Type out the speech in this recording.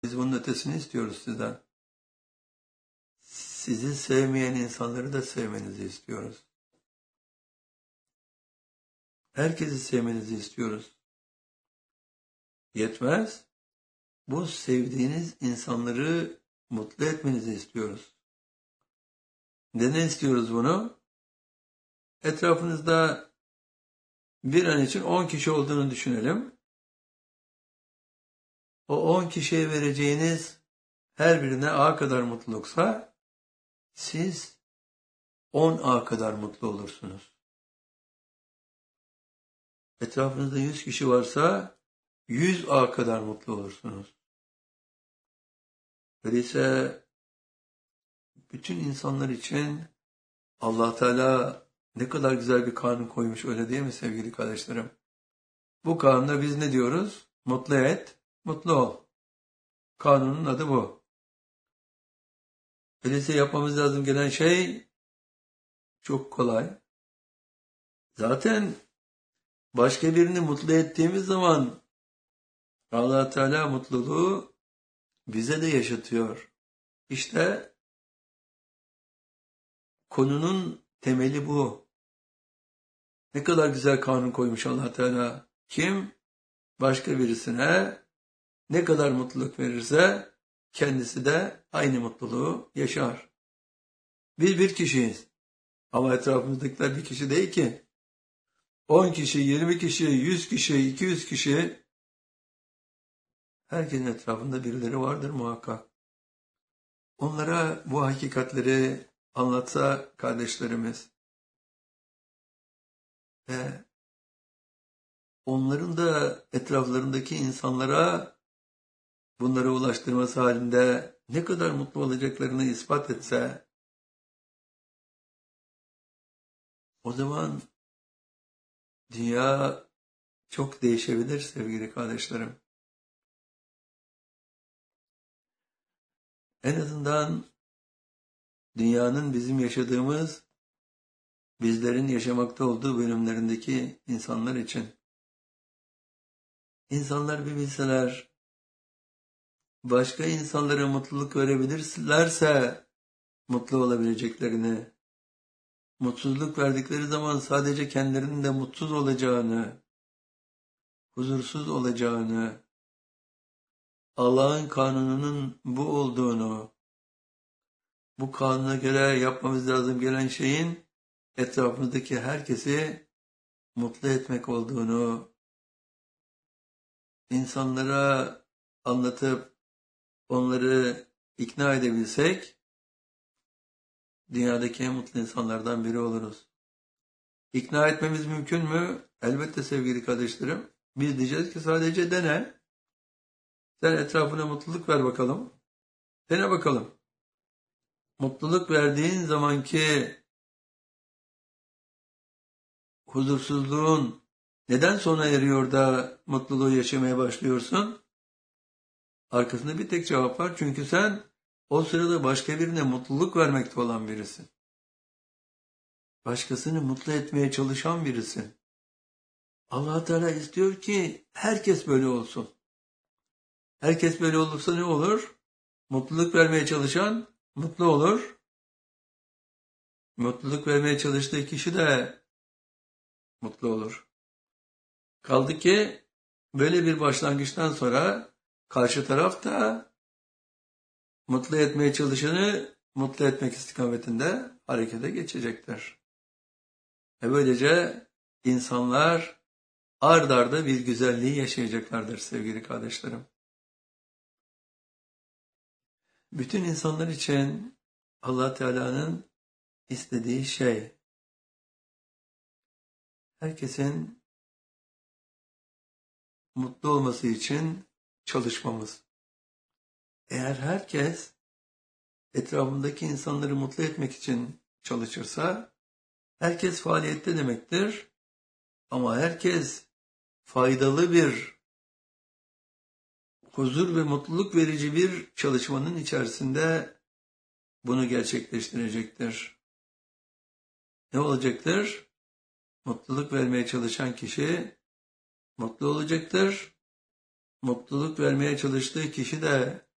Biz bunun ötesini istiyoruz sizden. Sizi sevmeyen insanları da sevmenizi istiyoruz. Herkesi sevmenizi istiyoruz. Yetmez. Bu sevdiğiniz insanları mutlu etmenizi istiyoruz. Neden istiyoruz bunu? Etrafınızda bir an için 10 kişi olduğunu düşünelim. O 10 kişiye vereceğiniz her birine A kadar mutluluksa siz 10A kadar mutlu olursunuz. Etrafınızda 100 kişi varsa 100A kadar mutlu olursunuz. Öyleyse bütün insanlar için Allah Teala ne kadar güzel bir kanun koymuş, öyle değil mi sevgili kardeşlerim? Bu kanunda biz ne diyoruz? Mutlu et, mutlu ol. Kanunun adı bu. Öyleyse yapmamız lazım gelen şey çok kolay. Zaten başka birini mutlu ettiğimiz zaman Allah Teala mutluluğu bize de yaşatıyor. İşte konunun temeli bu. Ne kadar güzel kanun koymuş Allah Teala. Kim başka birisine ne kadar mutluluk verirse kendisi de aynı mutluluğu yaşar. Biz bir kişiyiz. Ama etrafımızdakiler bir kişi değil ki. 10 kişi, 20 kişi, 100 kişi, 200 kişi. Herkesin etrafında birileri vardır muhakkak. Onlara bu hakikatleri anlatsa kardeşlerimiz ve onların da etraflarındaki insanlara bunları ulaştırması halinde ne kadar mutlu olacaklarını ispat etse, o zaman dünya çok değişebilir sevgili kardeşlerim. En azından dünyanın bizim yaşadığımız, bizlerin yaşamakta olduğu bölümlerindeki insanlar için. İnsanlar bir bilseler, başka insanlara mutluluk verebilirlerse mutlu olabileceklerini, mutsuzluk verdikleri zaman sadece kendilerinin de mutsuz olacağını, huzursuz olacağını, Allah'ın kanununun bu olduğunu, bu kanuna göre yapmamız lazım gelen şeyin etrafımızdaki herkesi mutlu etmek olduğunu, insanlara anlatıp onları ikna edebilsek, dünyadaki en mutlu insanlardan biri oluruz. İkna etmemiz mümkün mü? Elbette sevgili kardeşlerim. Biz diyeceğiz ki sadece dene. Sen etrafına mutluluk ver bakalım. Dene bakalım. Mutluluk verdiğin zamanki huzursuzluğun neden sona eriyor da mutluluğu yaşamaya başlıyorsun? Arkasında bir tek cevap var. Çünkü sen o sırada başka birine mutluluk vermekte olan birisin. Başkasını mutlu etmeye çalışan birisin. Allah Teala istiyor ki herkes böyle olsun. Herkes böyle olursa ne olur? Mutluluk vermeye çalışan mutlu olur. Mutluluk vermeye çalıştığı kişi de mutlu olur. Kaldı ki böyle bir başlangıçtan sonra karşı taraf da mutlu etmeye çalışanı mutlu etmek istikametinde harekete geçecektir. Böylece insanlar ard arda bir güzelliği yaşayacaklardır sevgili kardeşlerim. Bütün insanlar için Allah Teala'nın istediği şey, herkesin mutlu olması için çalışmamız. Eğer herkes etrafındaki insanları mutlu etmek için çalışırsa, herkes faaliyette demektir. Ama herkes faydalı bir, huzur ve mutluluk verici bir çalışmanın içerisinde bunu gerçekleştirecektir. Ne olacaktır? Mutluluk vermeye çalışan kişi mutlu olacaktır. Mutluluk vermeye çalıştığı kişi de